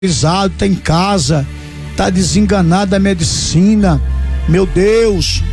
está em casa, está desenganado da medicina. Meu Deus,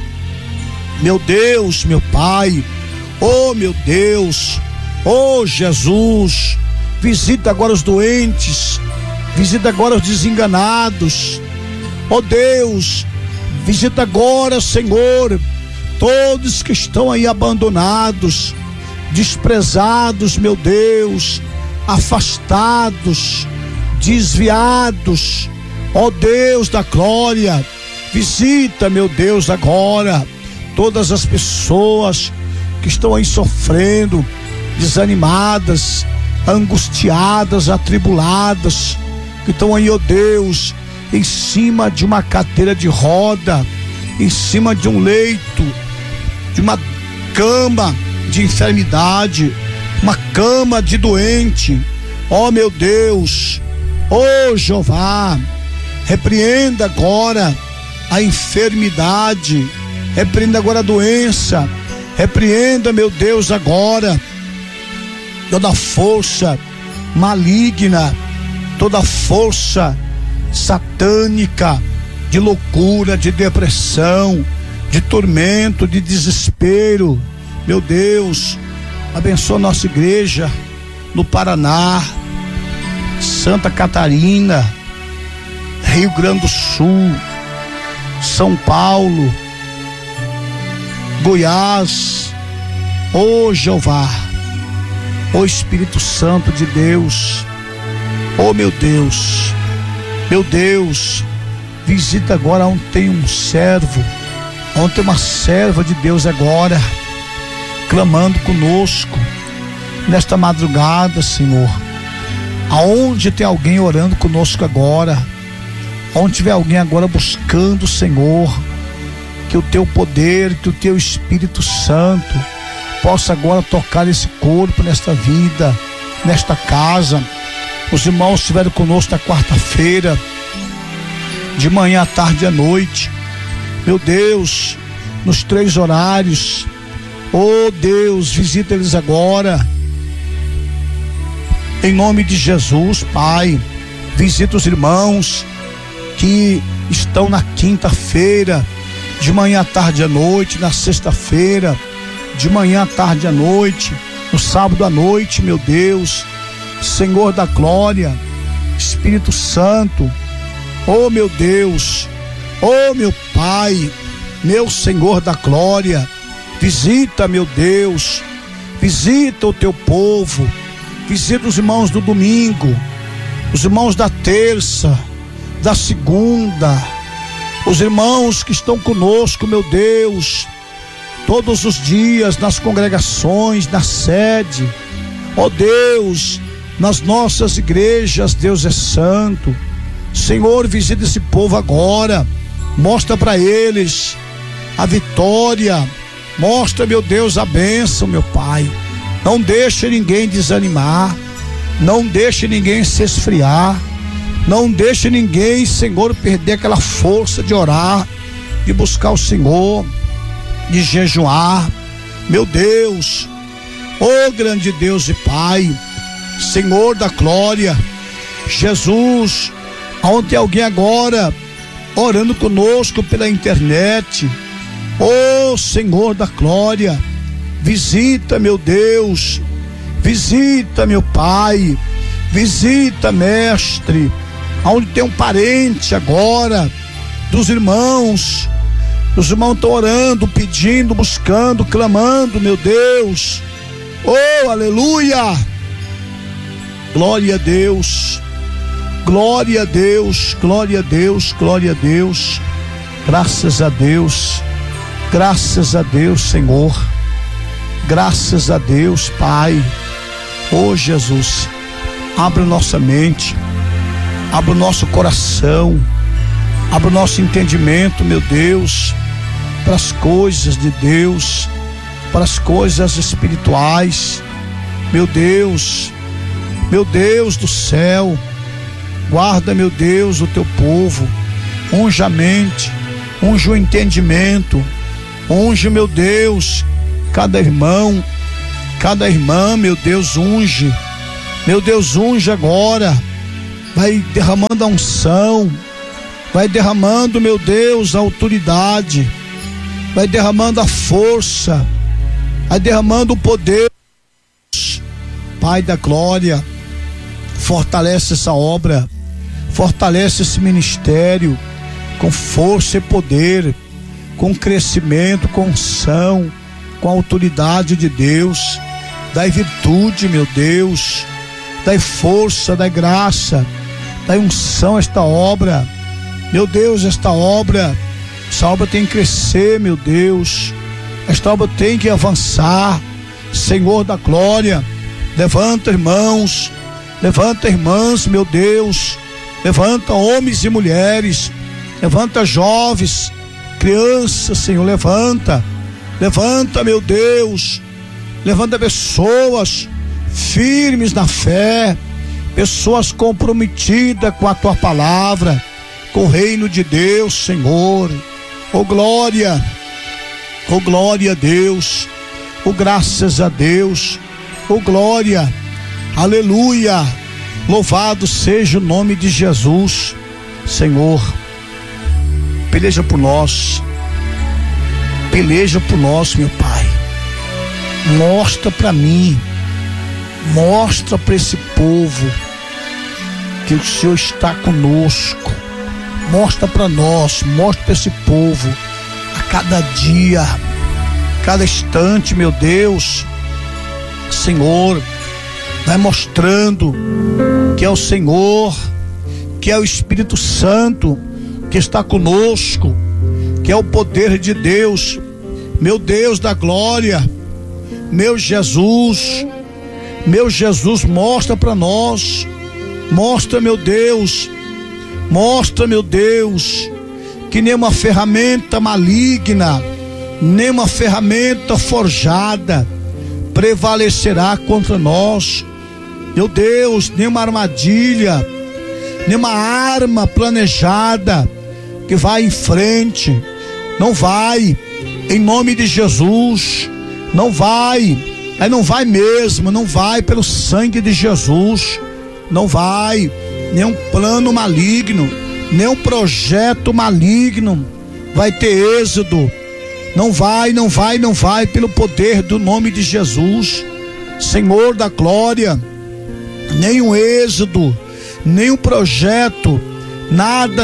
meu Pai, oh meu Deus, oh Jesus, visita agora os doentes, visita agora os desenganados, oh Deus, visita agora, Senhor, todos que estão aí abandonados, desprezados, meu Deus, afastados, desviados, ó Deus da glória, visita, meu Deus, agora todas as pessoas que estão aí sofrendo, desanimadas, angustiadas, atribuladas, que estão aí, ó Deus, em cima de uma cadeira de roda, em cima de um leito, de uma cama de enfermidade, uma cama de doente. Ó meu Deus, ó Jeová, repreenda agora a enfermidade, repreenda agora a doença, repreenda, meu Deus, agora toda força maligna, toda força satânica de loucura, de depressão, de tormento, de desespero. Meu Deus, abençoa nossa igreja no Paraná, Santa Catarina, Rio Grande do Sul, São Paulo, Goiás. Ô Jeová, ô Espírito Santo de Deus, ô meu Deus, visita agora onde tem um servo, onde tem uma serva de Deus agora, clamando conosco nesta madrugada, Senhor. Aonde tem alguém orando conosco agora, onde tiver alguém agora buscando o Senhor, que o teu poder, que o teu Espírito Santo possa agora tocar esse corpo, nesta vida, nesta casa. Os irmãos estiveram conosco na quarta-feira, de manhã, à tarde e à noite. Meu Deus, nos 3 horários. Oh Deus, visita eles agora, em nome de Jesus, Pai. Visita os irmãos que estão na quinta-feira, de manhã, à tarde e à noite, na sexta-feira, de manhã, à tarde e à noite, no sábado à noite, meu Deus, Senhor da glória, Espírito Santo, oh meu Deus, oh meu Pai, meu Senhor da glória, visita, meu Deus, visita o teu povo, visita os irmãos do domingo, os irmãos da terça, da segunda, os irmãos que estão conosco, meu Deus, todos os dias nas congregações, na sede, ó Deus, nas nossas igrejas. Deus é santo. Senhor, visita esse povo agora, mostra para eles a vitória, mostra, meu Deus, a bênção, meu Pai. Não deixe ninguém desanimar, não deixe ninguém se esfriar, não deixe ninguém, Senhor, perder aquela força de orar, de buscar o Senhor, de jejuar. Meu Deus, oh grande Deus e Pai, Senhor da glória, Jesus, aonde tem alguém agora orando conosco pela internet, oh Senhor da glória, visita, meu Deus, visita, meu Pai, visita, Mestre, aonde tem um parente agora dos irmãos, os irmãos estão orando, pedindo, buscando, clamando, meu Deus, oh aleluia, glória a Deus, glória a Deus, glória a Deus, glória a Deus, graças a Deus, Senhor, graças a Deus, Pai. Oh Jesus, abre nossa mente, abre o nosso coração, abre o nosso entendimento, meu Deus, para as coisas de Deus, para as coisas espirituais. Meu Deus do céu, guarda, meu Deus, o teu povo, unge a mente, unge o entendimento, unge, meu Deus, cada irmão, cada irmã, meu Deus, unge, meu Deus, unge agora, vai derramando a unção, vai derramando, meu Deus, a autoridade, vai derramando a força, vai derramando o poder. Pai da glória, fortalece essa obra, fortalece esse ministério com força e poder, com crescimento, com unção, com a autoridade de Deus. Dai virtude, meu Deus, dai força, dai graça, dai unção a esta obra, meu Deus. Essa obra tem que crescer, meu Deus, esta obra tem que avançar. Senhor da glória, levanta irmãos, levanta irmãs, meu Deus, levanta homens e mulheres, levanta jovens, crianças, Senhor, levanta, meu Deus, levanta pessoas firmes na fé, pessoas comprometidas com a tua palavra, com o reino de Deus, Senhor. Oh glória a Deus, oh graças a Deus, oh glória, aleluia, louvado seja o nome de Jesus. Senhor, peleja por nós, meu Pai. Mostra para mim, mostra para esse povo que o Senhor está conosco. Mostra para nós, mostra para esse povo a cada dia, cada instante, meu Deus. Senhor, vai mostrando que é o Senhor, que é o Espírito Santo que está conosco, que é o poder de Deus, meu Deus da glória, meu Jesus, mostra para nós, mostra, meu Deus, que nenhuma ferramenta maligna, nenhuma ferramenta forjada prevalecerá contra nós, meu Deus. Nenhuma armadilha, nenhuma arma planejada que vai em frente, não vai, em nome de Jesus, não vai mesmo, não vai, pelo sangue de Jesus, não vai, nenhum plano maligno, nenhum projeto maligno vai ter êxito, não vai, pelo poder do nome de Jesus, Senhor da glória. Nenhum êxodo, nenhum projeto, nada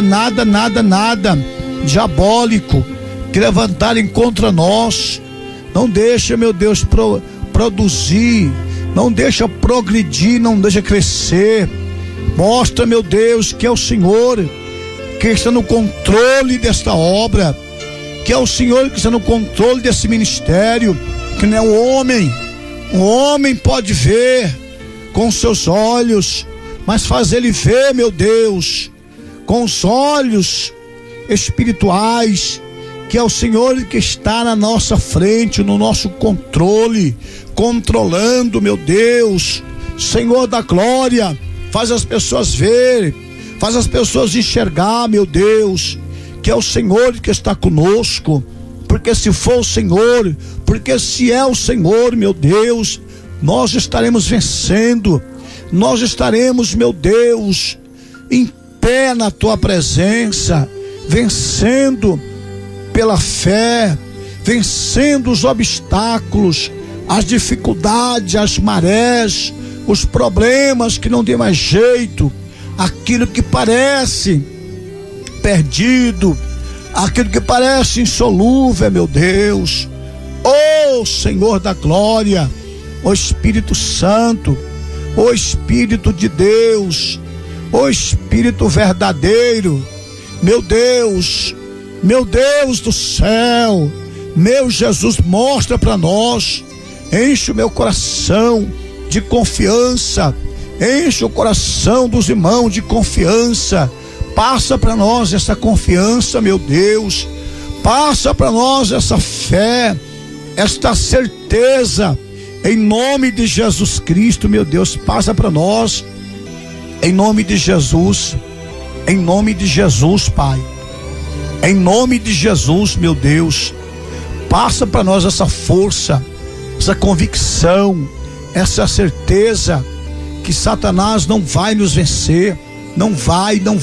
diabólico que levantarem contra nós, não deixa, meu Deus, produzir, não deixa progredir, não deixa crescer. Mostra, meu Deus, que é o Senhor que está no controle desta obra, que é o Senhor que está no controle desse ministério, que não é um homem pode ver com seus olhos, mas faz ele ver, meu Deus, com os olhos espirituais, que é o Senhor que está na nossa frente, no nosso controle, controlando, meu Deus. Senhor da glória, faz as pessoas ver, faz as pessoas enxergar, meu Deus, que é o Senhor que está conosco, porque se for o Senhor, porque se é o Senhor, meu Deus, nós estaremos vencendo, nós estaremos, meu Deus, em pé na tua presença, vencendo pela fé, vencendo os obstáculos, as dificuldades, as marés, os problemas que não tem mais jeito, aquilo que parece perdido, aquilo que parece insolúvel, meu Deus. Oh Senhor da glória, ó Espírito Santo, ó Espírito de Deus, ó Espírito verdadeiro, meu Deus do céu, meu Jesus, mostra para nós, enche o meu coração de confiança, enche o coração dos irmãos de confiança, passa para nós essa confiança, meu Deus, passa para nós essa fé, esta certeza, em nome de Jesus Cristo, meu Deus, passa para nós, em nome de Jesus, Pai, em nome de Jesus, meu Deus, passa para nós essa força, essa convicção, essa certeza que Satanás não vai nos vencer, não vai